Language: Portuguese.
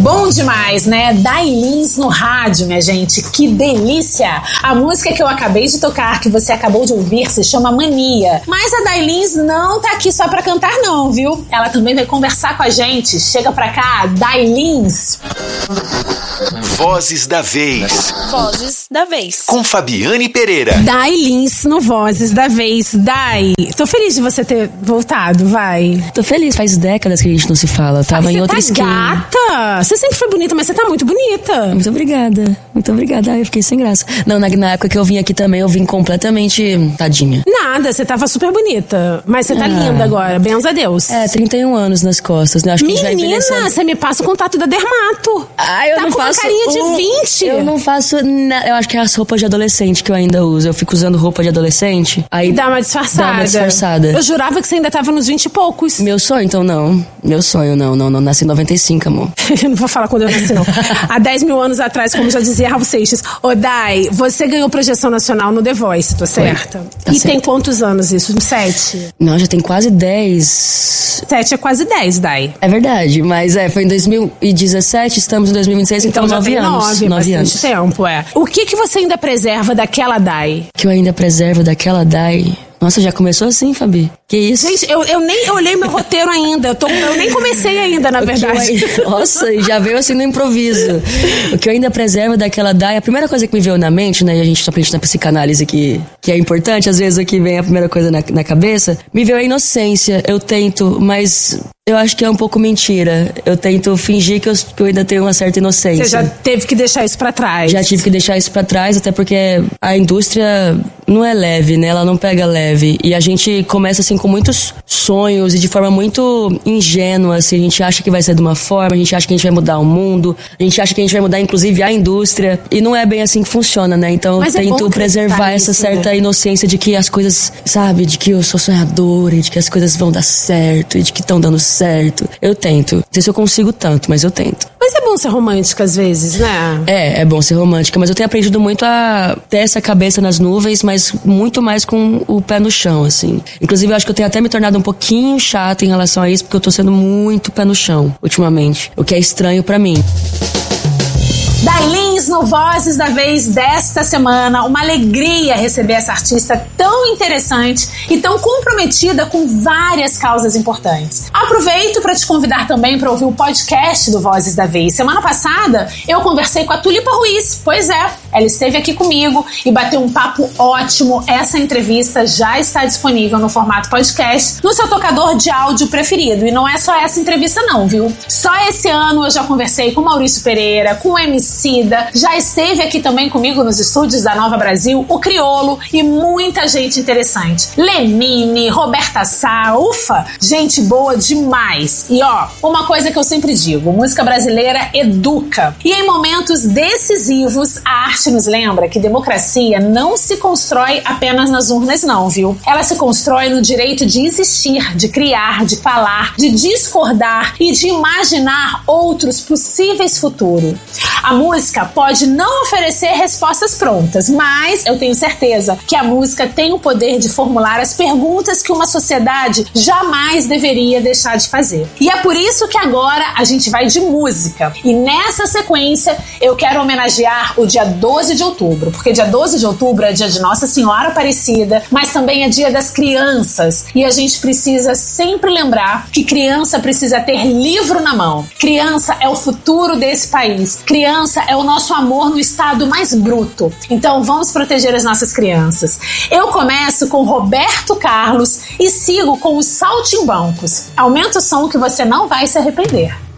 Bom demais, né? Dailins no rádio, minha gente. Que delícia! A música que eu acabei de tocar, que você acabou de ouvir, se chama Mania. Mas a Dailins não tá aqui só pra cantar não, viu? Ela também vai conversar com a gente. Chega pra cá, Dailins. Vozes da Vez. Vozes da Vez. Com Fabiane Pereira. Dailins no Vozes da Vez. Dai, tô feliz de você ter voltado, vai. Tô feliz, faz décadas que a gente não se fala. Eu tava em outra esquina. Gata! Você sempre foi bonita, mas você tá muito bonita. Muito obrigada. Muito obrigada. Ai, eu fiquei sem graça. Não, na época que eu vim aqui também, eu vim completamente tadinha. Nada, você tava super bonita. Mas você tá linda agora, benza a Deus. 31 anos nas costas, né? Acho que menina, você me passa o contato da Dermato. Ai, eu tá não com faço uma carinha de 20. Eu não faço nada. Eu acho que é as roupas de adolescente que eu ainda uso. Eu fico usando roupa de adolescente. Aí dá uma disfarçada. Dá uma disfarçada. Eu jurava que você ainda tava nos 20 e poucos. Meu sonho, então, não. Meu sonho, não. Nasci em 95, amor. Não vou falar quando eu nasci, não. Há 10 mil anos atrás, como já dizia Raul Seixas. Ô, Dai, você ganhou projeção nacional no The Voice, tô certa? Tá e certo. tem quantos anos isso? 7? Não, já tem quase 10. 7 é quase 10, Dai. É verdade, mas foi em 2017, estamos em 2026, então 9 anos. 9 anos. Tempo, O que você ainda preserva daquela Dai? Que eu ainda preservo daquela Dai? Nossa, já começou assim, Fabi? Que isso? Gente, eu nem olhei meu roteiro ainda. Eu nem comecei ainda, na verdade. Nossa, já veio assim no improviso. O que eu ainda preservo daquela Dai, a primeira coisa que me veio na mente, né? E a gente tá aprendendo na psicanálise que é importante, às vezes o que vem a primeira coisa na cabeça, me veio a inocência. Eu tento, mas eu acho que é um pouco mentira. Eu tento fingir que eu ainda tenho uma certa inocência. Você já teve que deixar isso pra trás. Já tive que deixar isso pra trás, até porque a indústria não é leve, né? Ela não pega leve. E a gente começa assim com muitos sonhos e de forma muito ingênua, assim. A gente acha que vai ser de uma forma, a gente acha que a gente vai mudar o mundo, a gente acha que a gente vai mudar inclusive a indústria. E não é bem assim que funciona, né? Então eu tento preservar essa certa inocência de que as coisas, sabe? De que eu sou sonhadora e de que as coisas vão dar certo e de que estão dando certo. Eu tento. Não sei se eu consigo tanto, mas eu tento. Mas é bom ser romântica às vezes, né? É bom ser romântica, mas eu tenho aprendido muito a ter essa cabeça nas nuvens, mas muito mais com o pé no chão, assim. Inclusive, eu acho que eu tenho até me tornado um pouquinho chata em relação a isso, porque eu tô sendo muito pé no chão, ultimamente. O que é estranho pra mim. Dailins no Vozes da Vez desta semana. Uma alegria receber essa artista tão interessante e tão comprometida com várias causas importantes. Aproveito para te convidar também para ouvir o podcast do Vozes da Vez. Semana passada eu conversei com a Tulipa Ruiz. Pois é, ela esteve aqui comigo e bateu um papo ótimo. Essa entrevista já está disponível no formato podcast no seu tocador de áudio preferido. E não é só essa entrevista não, viu? Só esse ano eu já conversei com Maurício Pereira, com o Emicida, já esteve aqui também comigo nos estúdios da Nova Brasil, o Criolo e muita gente interessante. Lenine, Roberta Sá, ufa, gente boa demais. E uma coisa que eu sempre digo, música brasileira educa. E em momentos decisivos, a arte nos lembra que democracia não se constrói apenas nas urnas não, viu? Ela se constrói no direito de existir, de criar, de falar, de discordar e de imaginar outros possíveis futuros. A música pode não oferecer respostas prontas, mas eu tenho certeza que a música tem o poder de formular as perguntas que uma sociedade jamais deveria deixar de fazer. E é por isso que agora a gente vai de música. E nessa sequência eu quero homenagear o dia 12 de outubro, porque dia 12 de outubro é dia de Nossa Senhora Aparecida, mas também é dia das crianças. E a gente precisa sempre lembrar que criança precisa ter livro na mão. Criança é o futuro desse país. Criança é o nosso amor no estado mais bruto. Então vamos proteger as nossas crianças. Eu começo com Roberto Carlos e sigo com os Saltimbancos. Aumenta o som que você não vai se arrepender.